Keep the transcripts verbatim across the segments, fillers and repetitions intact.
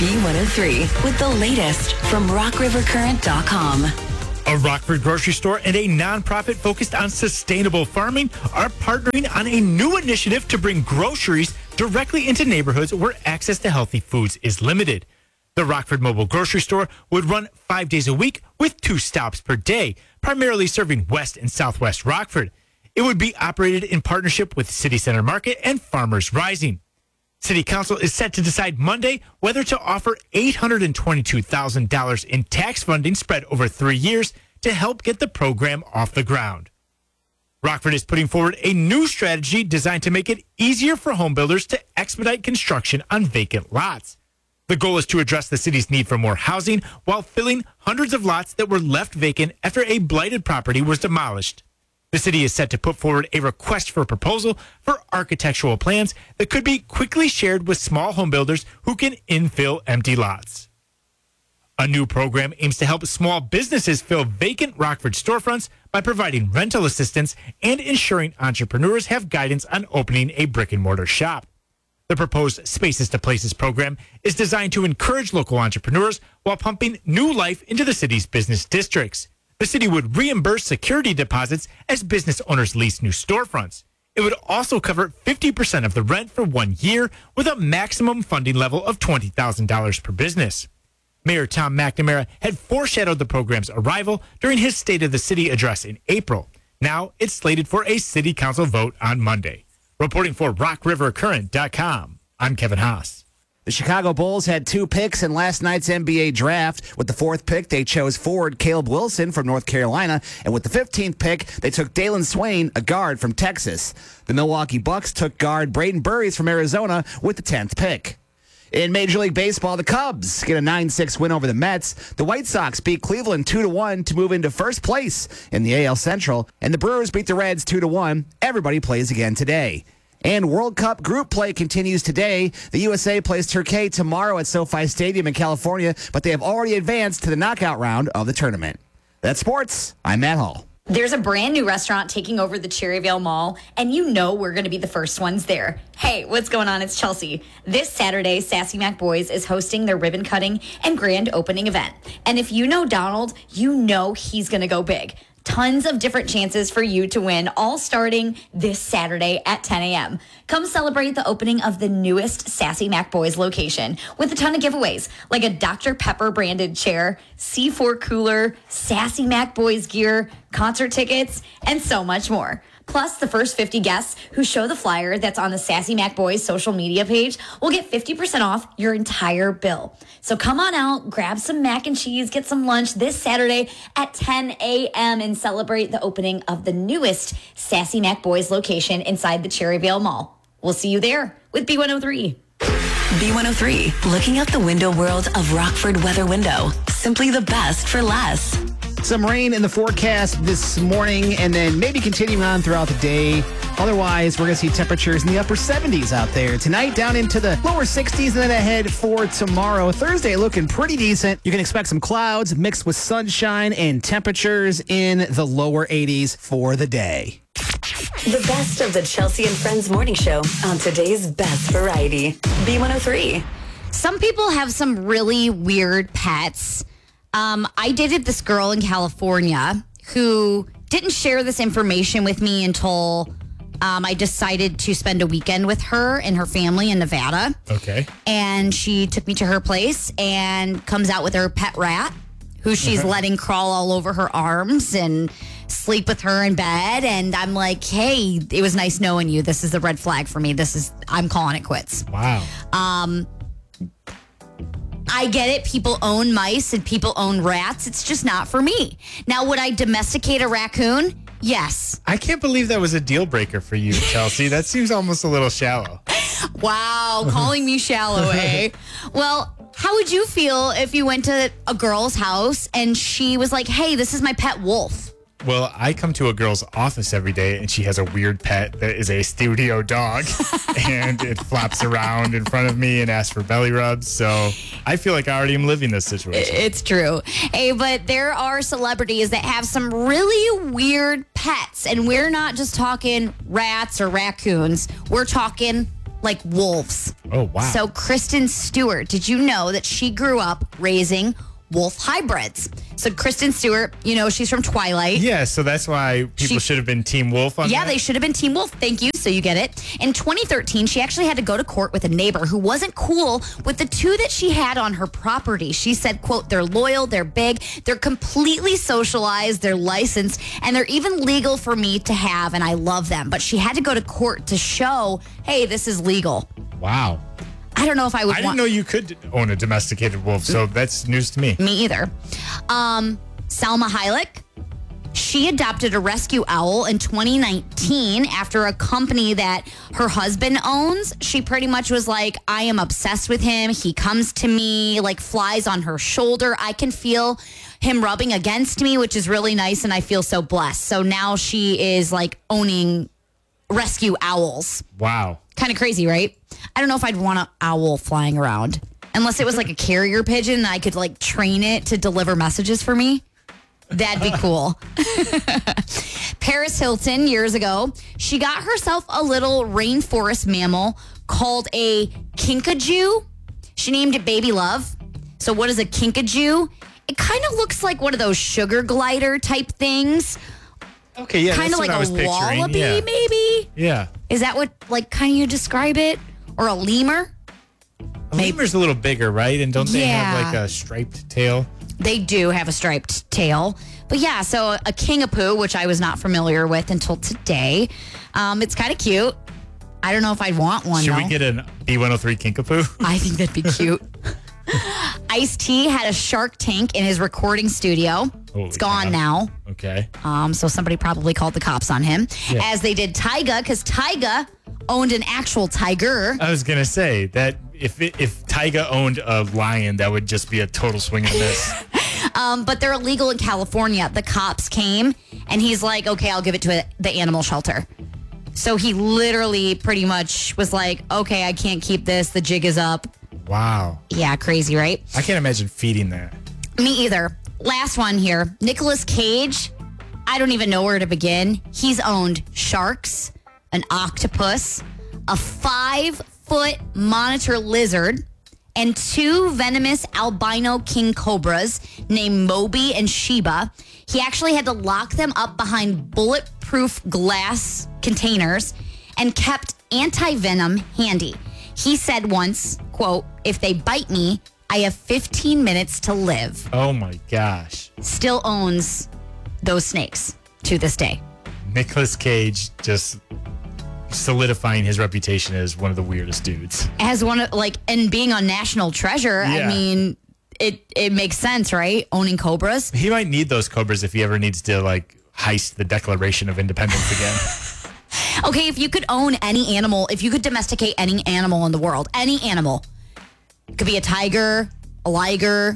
B one oh three with the latest from rock river current dot com. A Rockford grocery store and a nonprofit focused on sustainable farming are partnering on a new initiative to bring groceries directly into neighborhoods where access to healthy foods is limited. The Rockford Mobile Grocery Store would run five days a week with two stops per day, primarily serving West and Southwest Rockford. It would be operated in partnership with City Center Market and Farmers Rising. City Council is set to decide Monday whether to offer eight hundred twenty-two thousand dollars in tax funding spread over three years to help get the program off the ground. Rockford is putting forward a new strategy designed to make it easier for home builders to expedite construction on vacant lots. The goal is to address the city's need for more housing while filling hundreds of lots that were left vacant after a blighted property was demolished. The city is set to put forward a request for a proposal for architectural plans that could be quickly shared with small home builders who can infill empty lots. A new program aims to help small businesses fill vacant Rockford storefronts by providing rental assistance and ensuring entrepreneurs have guidance on opening a brick and mortar shop. The proposed Spaces to Places program is designed to encourage local entrepreneurs while pumping new life into the city's business districts. The city would reimburse security deposits as business owners lease new storefronts. It would also cover fifty percent of the rent for one year with a maximum funding level of twenty thousand dollars per business. Mayor Tom McNamara had foreshadowed the program's arrival during his State of the City address in April. Now it's slated for a city council vote on Monday. Reporting for rock river current dot com, I'm Kevin Haas. The Chicago Bulls had two picks in last night's N B A draft. With the fourth pick, they chose forward Caleb Wilson from North Carolina. And with the fifteenth pick, they took Dalen Swain, a guard from Texas. The Milwaukee Bucks took guard Braden Burries from Arizona with the tenth pick. In Major League Baseball, the Cubs get a nine six win over the Mets. The White Sox beat Cleveland two to one to move into first place in the A L Central. And the Brewers beat the Reds two to one. Everybody plays again today. And World Cup group play continues today. The U S A plays Turkey tomorrow at SoFi Stadium in California, but they have already advanced to the knockout round of the tournament. That's sports. I'm Matt Hall. There's a brand new restaurant taking over the Cherryvale Mall, and you know we're going to be the first ones there. Hey, what's going on? It's Chelsea. This Saturday, Sassy Mac Boys is hosting their ribbon cutting and grand opening event. And if you know Donald, you know he's going to go big. Tons of different chances for you to win, all starting this Saturday at ten a.m. Come celebrate the opening of the newest Sassy Mac Boys location with a ton of giveaways, like a Doctor Pepper branded chair, C four cooler, Sassy Mac Boys gear, concert tickets, and so much more. Plus, the first fifty guests who show the flyer that's on the Sassy Mac Boys social media page will get fifty percent off your entire bill. So come on out, grab some mac and cheese, get some lunch this Saturday at ten a.m. and celebrate the opening of the newest Sassy Mac Boys location inside the Cherryvale Mall. We'll see you there with B one oh three. B one oh three, looking out the window world of Rockford Weather Window. Simply the best for less. Some rain in the forecast this morning and then maybe continuing on throughout the day. Otherwise, we're going to see temperatures in the upper seventies out there. Tonight, down into the lower sixties, and then ahead for tomorrow. Thursday looking pretty decent. You can expect some clouds mixed with sunshine and temperatures in the lower eighties for the day. The best of the Chelsea and Friends morning show on today's best variety. B one oh three. Some people have some really weird pets. Um, I dated this girl in California who didn't share this information with me until um, I decided to spend a weekend with her and her family in Nevada. Okay. And she took me to her place and comes out with her pet rat, who she's uh-huh. letting crawl all over her arms and sleep with her in bed. And I'm like, hey, it was nice knowing you. This is the red flag for me. This is, I'm calling it quits. Wow. Um, I get it. People own mice and people own rats. It's just not for me. Now, would I domesticate a raccoon? Yes. I can't believe that was a deal breaker for you, Chelsea. That seems almost a little shallow. Wow, calling me shallow, eh? Well, how would you feel if you went to a girl's house and she was like, hey, this is my pet wolf? Well, I come to a girl's office every day, and she has a weird pet that is a studio dog, and it flaps around in front of me and asks for belly rubs. So I feel like I already am living this situation. It's true. Hey, but there are celebrities that have some really weird pets, and we're not just talking rats or raccoons. We're talking like wolves. Oh, wow. So Kristen Stewart, did you know that she grew up raising wolf hybrids? So Kristen Stewart, you know, she's from Twilight. Yeah, so that's why people She- should have been Team Wolf on Yeah, that? they should have been Team Wolf. Thank you. So you get it. In twenty thirteen, she actually had to go to court with a neighbor who wasn't cool with the two that she had on her property. She said, quote, they're loyal, they're big, they're completely socialized, they're licensed, and they're even legal for me to have, and I love them. But she had to go to court to show, hey, this is legal. Wow. I don't know if I would I didn't want... know you could own a domesticated wolf, so that's news to me. Me either. Um, Salma Hayek, she adopted a rescue owl in twenty nineteen after a company that her husband owns. She pretty much was like, I am obsessed with him. He comes to me, like flies on her shoulder. I can feel him rubbing against me, which is really nice, and I feel so blessed. So now she is like owning rescue owls. Wow. Kind of crazy, right? I don't know if I'd want an owl flying around. Unless it was like a carrier pigeon and I could like train it to deliver messages for me. That'd be cool. Paris Hilton, years ago, she got herself a little rainforest mammal called a kinkajou. She named it Baby Love. So what is a kinkajou? It kind of looks like one of those sugar glider type things. Okay, yeah, Kind of that's like what I was a picturing. wallaby, yeah. maybe? Yeah. Is that what, like, kind of you describe it? Or a lemur? A lemur's a little bigger, right? And don't they have Yeah. like a striped tail? They do have a striped tail. But yeah, so a kingapoo, which I was not familiar with until today. Um, it's kind of cute. I don't know if I'd want one, Should though. we get an B one oh three kinkapoo? I think that'd be cute. Ice-T had a shark tank in his recording studio. Holy it's gone cow. now. Okay. Um, so somebody probably called the cops on him. Yeah. As they did Tyga, because Tyga owned an actual tiger. I was gonna say that if it, if Tyga owned a lion, that would just be a total swing and miss. Um, but they're illegal in California. The cops came, and he's like, okay, I'll give it to a, the animal shelter. So he literally pretty much was like, okay, I can't keep this. The jig is up. Wow. Yeah, crazy, right? I can't imagine feeding that. Me either. Last one here. Nicolas Cage. I don't even know where to begin. He's owned sharks, an octopus, a five-foot monitor lizard, and two venomous albino king cobras named Moby and Sheba. He actually had to lock them up behind bulletproof glass containers and kept anti-venom handy. He said once, quote, if they bite me, I have fifteen minutes to live. Oh my gosh. Still owns those snakes to this day. Nicolas Cage just solidifying his reputation as one of the weirdest dudes. As one of, like, and being on National Treasure, I Yeah. mean, it, it makes sense, right? Owning cobras. He might need those cobras if he ever needs to like heist the Declaration of Independence again. Okay, if you could own any animal, if you could domesticate any animal in the world, any animal, it could be a tiger, a liger.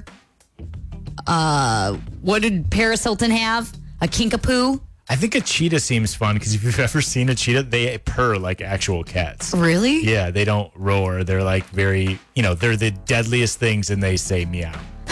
Uh, what did Paris Hilton have? A kinkapoo? I think a cheetah seems fun because if you've ever seen a cheetah, they purr like actual cats. Really? Yeah, they don't roar. They're like very, you know, they're the deadliest things and they say meow.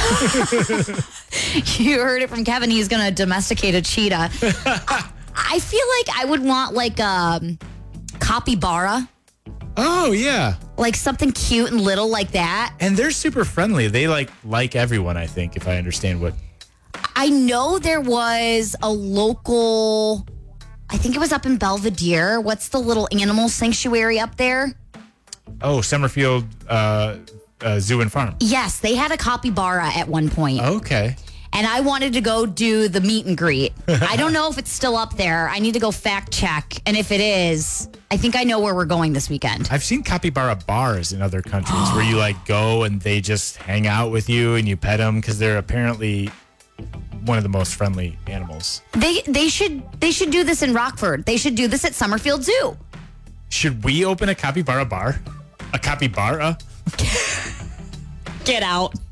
You heard it from Kevin. He's going to domesticate a cheetah. I, I feel like I would want like a capybara, Oh, yeah. like something cute and little like that. And they're super friendly. They like like everyone, I think, if I understand what. I know there was a local, I think it was up in Belvedere. What's the little animal sanctuary up there? Oh, Summerfield uh, uh, Zoo and Farm. Yes, they had a capybara at one point. Okay. And I wanted to go do the meet and greet. I don't know if it's still up there. I need to go fact check. And if it is, I think I know where we're going this weekend. I've seen capybara bars in other countries where you like go and they just hang out with you and you pet them because they're apparently one of the most friendly animals. They they should they should do this in Rockford. They should do this at Summerfield Zoo. Should we open a capybara bar? A capybara? Get out.